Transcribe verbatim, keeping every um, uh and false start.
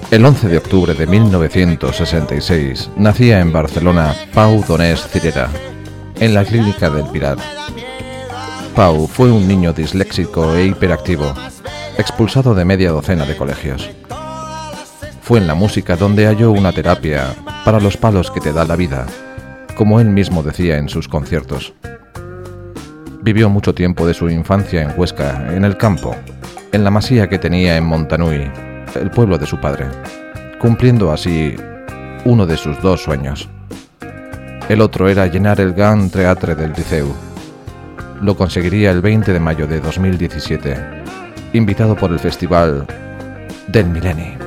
El once de octubre de mil novecientos sesenta y seis nacía en Barcelona Pau Donés Cirera, en la clínica del Pilar. Pau fue un niño disléxico e hiperactivo, expulsado de media docena de colegios. Fue en la música donde halló una terapia para los palos que te da la vida, como él mismo decía en sus conciertos. Vivió mucho tiempo de su infancia en Huesca, en el campo, en la masía que tenía en Montanui, el pueblo de su padre, cumpliendo así uno de sus dos sueños. El otro era llenar el Gran Teatre del Liceu. Lo conseguiría el veinte de mayo de dos mil diecisiete, invitado por el Festival del Mileni.